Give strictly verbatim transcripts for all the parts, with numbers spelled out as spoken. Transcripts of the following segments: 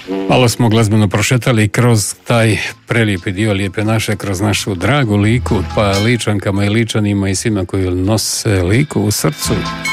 Malo smo glazbeno prošetali kroz taj prelijepi dio Lijepe naše, kroz našu dragu Liku, pa Ličankama i Ličanima i svima koji nose Liku u srcu.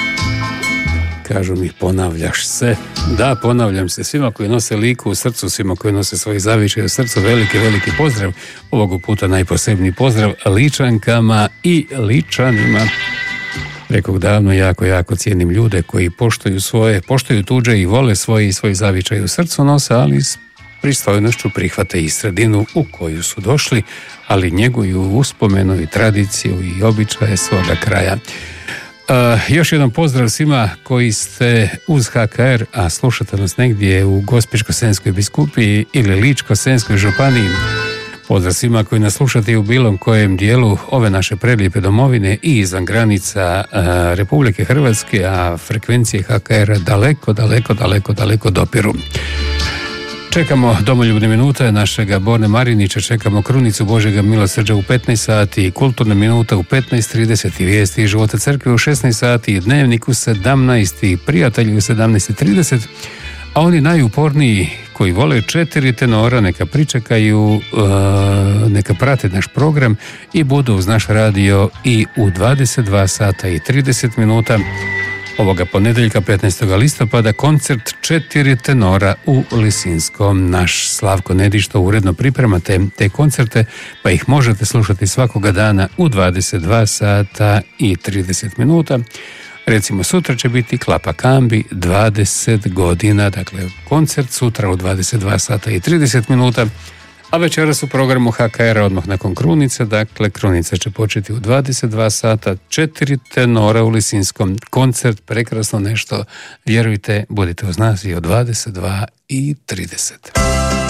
Kažu mi, ponavljaš se. Da, ponavljam se. Svima koji nose Liku u srcu, svima koji nose svoj zavičaj u srcu, veliki, veliki pozdrav. Ovog puta najposebniji pozdrav Ličankama i Ličanima. Rekao davno, jako, jako cijenim ljude koji poštuju svoje, poštuju tuđe i vole svoje i svoj zavičaj u srcu nose, ali s pristojnošću prihvate i sredinu u koju su došli, ali njeguju uspomenu i tradiciju i običaje svoga kraja. Uh, još jedan pozdrav svima koji ste uz H K R, a slušate nas negdje u Gospićko-senjskoj biskupiji ili Ličko-senjskoj županiji. Pozdrav svima koji nas slušate u bilo kojem dijelu ove naše prelijepe domovine i izvan granica uh, Republike Hrvatske, a frekvencije H K R daleko, daleko, daleko, daleko dopiru. Čekamo domoljubne minute našega Borne Marinića, čekamo krunicu Božjega milosrđa u petnaest sati, kulturne minute u petnaest trideset, vijesti iz života crkve u šesnaest sati, dnevnik u sedamnaest, prijatelji u sedamnaest trideset, a oni najuporniji koji vole četiri tenora neka pričekaju, neka prate naš program i budu uz naš radio i u dvadeset dva sata i trideset minuta. Ovoga ponedjeljka petnaestog listopada koncert četiri tenora u Lisinskom. Naš Slavko Nedić to uredno priprema te, te koncerte, pa ih možete slušati svakoga dana u dvadeset dva sata i trideset minuta. Recimo sutra će biti Klapa Kambi, dvadeset godina, dakle koncert sutra u dvadeset dva sata i trideset minuta. A večeras u programu H K R odmah nakon krunice, dakle krunica će početi u dvadeset dva sata, četiri tenora u Lisinskom, koncert, prekrasno nešto, vjerujte, budite uz nas i od dvadeset dva i trideset.